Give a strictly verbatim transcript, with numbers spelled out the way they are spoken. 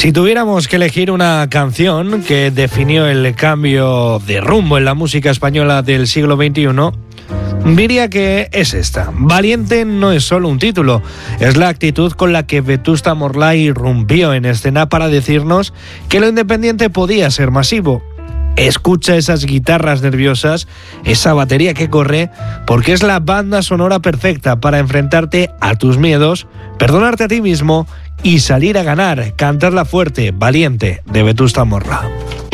Si tuviéramos que elegir una canción que definió el cambio de rumbo en la música española del siglo veintiuno, diría que es esta. Valiente no es solo un título, es la actitud con la que Vetusta Morla irrumpió en escena para decirnos que lo independiente podía ser masivo. Escucha esas guitarras nerviosas, esa batería que corre, porque es la banda sonora perfecta para enfrentarte a tus miedos, perdonarte a ti mismo y salir a ganar. Cantarla fuerte, Valiente, de Vetusta Morla.